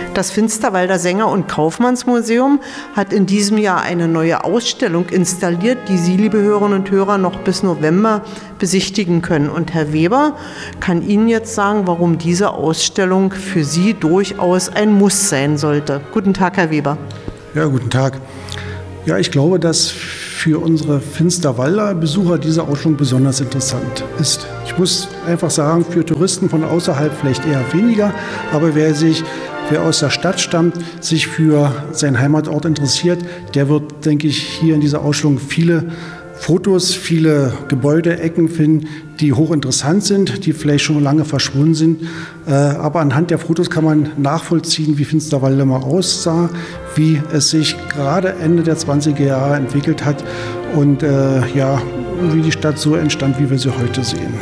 Das Finsterwalder Sänger- und Kaufmannsmuseum hat in diesem Jahr eine neue Ausstellung installiert, die Sie, liebe Hörerinnen und Hörer, noch bis November besichtigen können. Und Herr Weber kann Ihnen jetzt sagen, warum diese Ausstellung für Sie durchaus ein Muss sein sollte. Guten Tag, Herr Weber. Ja, guten Tag. Ja, ich glaube, dass für unsere Finsterwalder Besucher diese Ausstellung besonders interessant ist. Ich muss einfach sagen, für Touristen von außerhalb vielleicht eher weniger, aber wer aus der Stadt stammt, sich für seinen Heimatort interessiert, der wird, denke ich, hier in dieser Ausstellung viele Fotos, viele Gebäude, Ecken finden, die hochinteressant sind, die vielleicht schon lange verschwunden sind. Aber anhand der Fotos kann man nachvollziehen, wie Finsterwalde mal aussah, wie es sich gerade Ende der 20er Jahre entwickelt hat und wie die Stadt so entstand, wie wir sie heute sehen.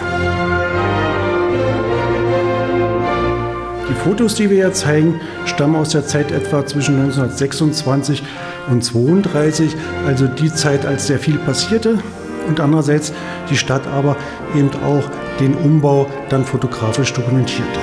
Die Fotos, die wir hier zeigen, stammen aus der Zeit etwa zwischen 1926 und 1932, also die Zeit, als sehr viel passierte und andererseits die Stadt aber eben auch den Umbau dann fotografisch dokumentierte.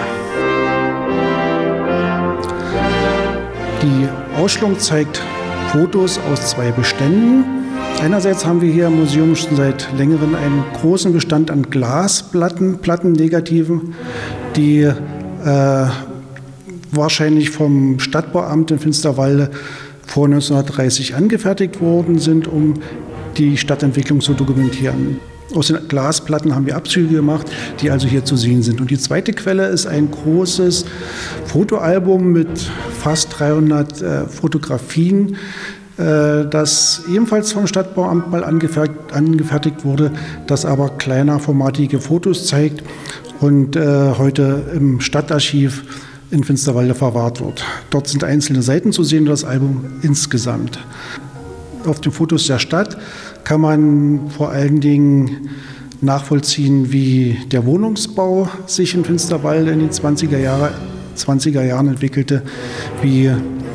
Die Ausstellung zeigt Fotos aus zwei Beständen. Einerseits haben wir hier im Museum schon seit längerem einen großen Bestand an Glasplatten, Plattennegativen, die wahrscheinlich vom Stadtbauamt in Finsterwalde vor 1930 angefertigt worden sind, um die Stadtentwicklung zu dokumentieren. Aus den Glasplatten haben wir Abzüge gemacht, die also hier zu sehen sind. Und die zweite Quelle ist ein großes Fotoalbum mit fast 300 Fotografien, das ebenfalls vom Stadtbauamt mal angefertigt wurde, das aber kleinerformatige Fotos zeigt und heute im Stadtarchiv in Finsterwalde verwahrt wird. Dort sind einzelne Seiten zu sehen, das Album insgesamt. Auf den Fotos der Stadt kann man vor allen Dingen nachvollziehen, wie der Wohnungsbau sich in Finsterwalde in den 20er Jahren entwickelte, wie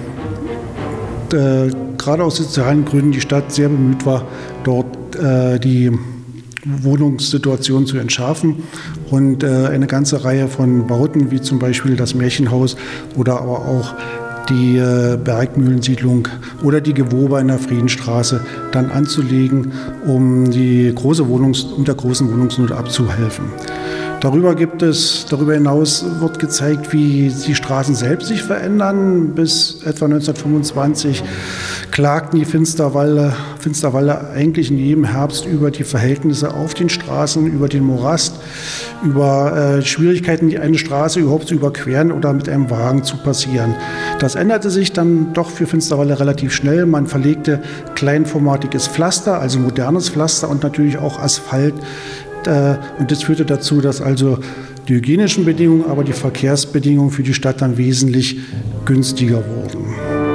gerade aus sozialen Gründen die Stadt sehr bemüht war, dort die Wohnungssituation zu entschärfen und eine ganze Reihe von Bauten, wie zum Beispiel das Märchenhaus oder aber auch die Bergmühlensiedlung oder die Gewober in der Friedenstraße dann anzulegen, um der großen Wohnungsnot abzuhelfen. Darüber hinaus wird gezeigt, wie die Straßen selbst sich verändern. Bis etwa 1925 klagten die Finsterwalder eigentlich in jedem Herbst über die Verhältnisse auf den Straßen, über den Morast, über Schwierigkeiten, eine Straße überhaupt zu überqueren oder mit einem Wagen zu passieren. Das änderte sich dann doch für Finsterwalde relativ schnell. Man verlegte kleinformatiges Pflaster, also modernes Pflaster und natürlich auch Asphalt. Und das führte dazu, dass also die hygienischen Bedingungen, aber die Verkehrsbedingungen für die Stadt dann wesentlich günstiger wurden.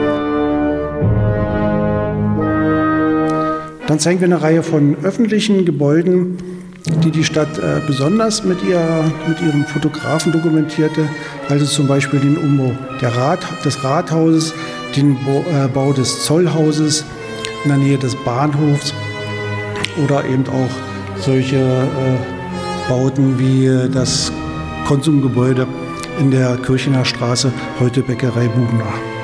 Dann zeigen wir eine Reihe von öffentlichen Gebäuden, die Stadt besonders mit ihrem Fotografen dokumentierte. Also zum Beispiel den Umbau des Rathauses, den Bau des Zollhauses in der Nähe des Bahnhofs oder eben auch solche Bauten wie das Konsumgebäude in der Kirchener Straße, heute Bäckerei Bubner.